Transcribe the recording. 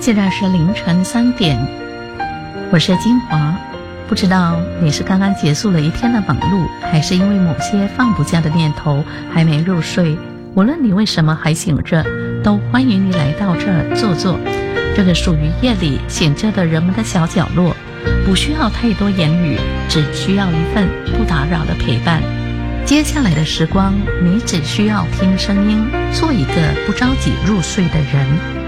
现在是凌晨3点，我是金华。不知道你是刚刚结束了一天的忙碌，还是因为某些放不下的念头还没入睡。无论你为什么还醒着，都欢迎你来到这儿坐坐。这个属于夜里醒着的人们的小角落，不需要太多言语，只需要一份不打扰的陪伴。接下来的时光，你只需要听声音，做一个不着急入睡的人。